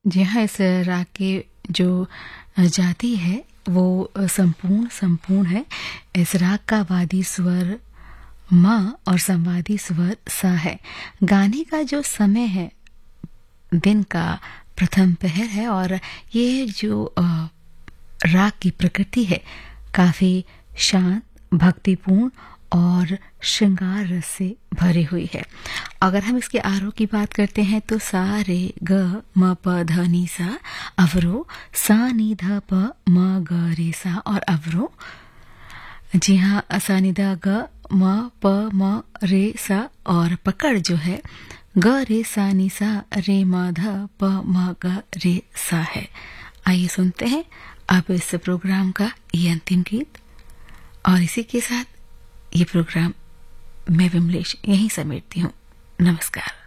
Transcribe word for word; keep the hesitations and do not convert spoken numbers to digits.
जी हाँ, इस राग की जो जाति है वो संपूर्ण संपूर्ण है। इस राग का वादी स्वर म और संवादी स्वर सा है। गाने का जो समय है दिन का प्रथम पहर है और ये जो अ, राग की प्रकृति है काफी शांत, भक्तिपूर्ण और श्रृंगार रस से भरी हुई है। अगर हम इसके आरोह की बात करते हैं तो सा रे ग म प ध नि सा, अवरो सा नि ध प म ग रे सा और अवरो जी हाँ सा नि ध ग म प म रे सा और पकड़ जो है ग रे सा नि सा रे म ध प म ग रे सा है। आइए सुनते हैं अब इस प्रोग्राम का ये अंतिम गीत और इसी के साथ ये प्रोग्राम मैं विमलेश यहीं समेटती हूँ। नमस्कार।